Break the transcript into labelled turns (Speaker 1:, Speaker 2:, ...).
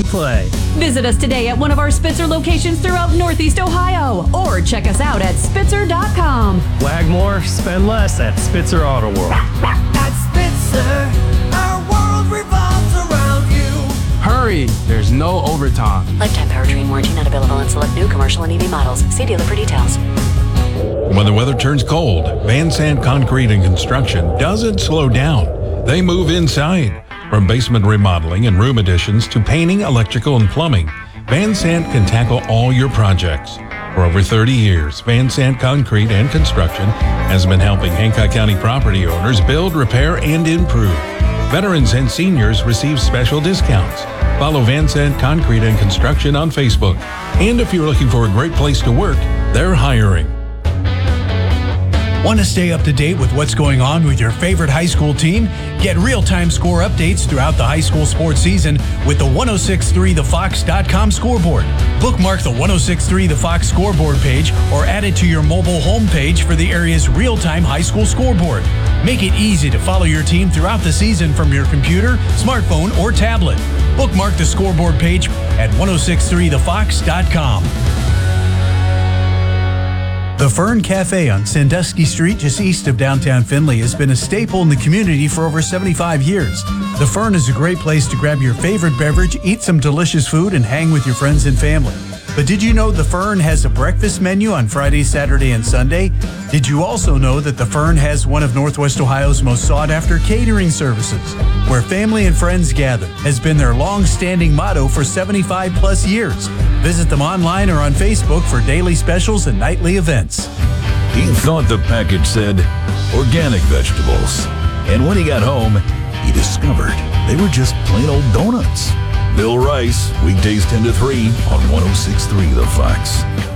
Speaker 1: and play.
Speaker 2: Visit us today at one of our Spitzer locations throughout Northeast Ohio, or check us out at Spitzer.com.
Speaker 1: Wag more, spend less at Spitzer Auto World.
Speaker 3: At Spitzer, our world revolves around you.
Speaker 4: Hurry, there's no overtime.
Speaker 5: Lifetime powertrain warranty not available on select new commercial and EV models. See dealer for details.
Speaker 6: When the weather turns cold, Van Sant Concrete and Construction doesn't slow down. They move inside. From basement remodeling and room additions to painting, electrical, and plumbing, Van Sant can tackle all your projects. For over 30 years, Van Sant Concrete and Construction has been helping Hancock County property owners build, repair, and improve. Veterans and seniors receive special discounts. Follow Van Sant Concrete and Construction on Facebook. And if you're looking for a great place to work, they're hiring.
Speaker 7: Want to stay up to date with what's going on with your favorite high school team? Get real-time score updates throughout the high school sports season with the 1063thefox.com scoreboard. Bookmark the 1063 The Fox scoreboard page or add it to your mobile homepage for the area's real-time high school scoreboard. Make it easy to follow your team throughout the season from your computer, smartphone, or tablet. Bookmark the scoreboard page at 1063thefox.com. The Fern Cafe on Sandusky Street, just east of downtown Findlay, has been a staple in the community for over 75 years. The Fern is a great place to grab your favorite beverage, eat some delicious food, and hang with your friends and family. But did you know the Fern has a breakfast menu on Friday, Saturday, and Sunday? Did you also know that the Fern has one of Northwest Ohio's most sought-after catering services, where family and friends gather, has been their long-standing motto for 75-plus years. Visit them online or on Facebook for daily specials and nightly events.
Speaker 8: He thought the package said organic vegetables. And when he got home, he discovered they were just plain old donuts. Bill Rice, weekdays 10 to 3 on 106.3 The Fox.